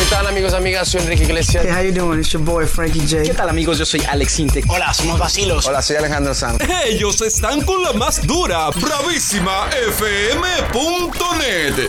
tal, amigos, amigas? Soy Enrique Iglesias. Hey, how you doing? It's your boy Frankie J. ¿Qué tal, amigos? Yo soy Alex Intec. Hola, somos Vacilos. Hola, soy Alejandro Sanz. Ellos están con la más dura, bravísima FM.net.